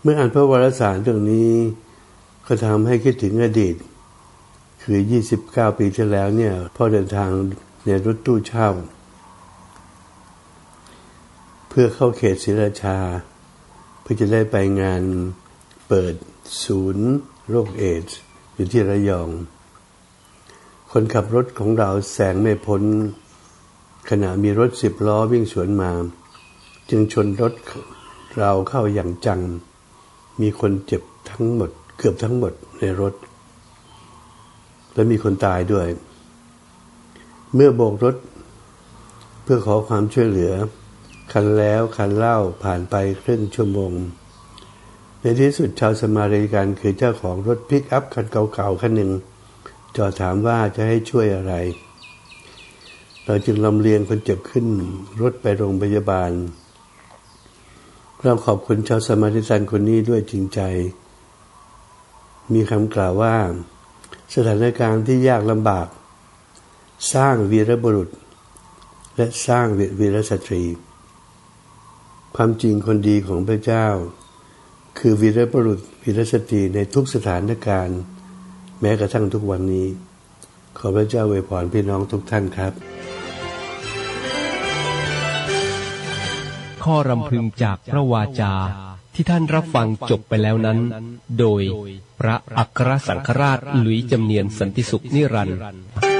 เมื่ออ่านพระวารสารตรงนี้ก็ทำให้คิดถึงอดีตคือ29 ปีที่แล้วเนี่ยพ่อเดินทางในรถตู้เช่าเพื่อเข้าเขตศรีราชาเพื่อจะได้ไปงานเปิดศูนย์โรคเอดส์อยู่ที่ระยองคนขับรถของเราแซงไม่พ้นขณะมีรถ10 ล้อวิ่งสวนมาจึงชนรถเราเข้าอย่างจังมีคนเจ็บทั้งหมดเกือบทั้งหมดในรถและมีคนตายด้วยเมื่อโบกรถเพื่อขอความช่วยเหลือคันแล้วคันเล่าผ่านไปครึ่งชั่วโมงในที่สุดชาวสมาริกันคือเจ้าของรถพิกอัพคันเก่าๆคันหนึ่งจอดถามว่าจะให้ช่วยอะไรเราจึงลำเลียงคนเจ็บขึ้นรถไปโรงพยาบาลเราขอบคุณชาวสมาริกันคนนี้ด้วยจริงใจมีคำกล่าวว่าสถานการณ์ที่ยากลำบากสร้างวีรบุรุษและสร้างวีรสตรีความจริงคนดีของพระเจ้าคือวีรบุรุษวีรสตรีในทุกสถานการณ์แม้กระทั่งทุกวันนี้ขอพระเจ้าอวยพรพี่น้องทุกท่านครับข้อรำพึงจากพระวาจาที่ท่านรับฟังจบไปแล้วนั้นโดยพระอัครสังฆราชหลุยส์จำเนียนสันติสุขนิรันดร์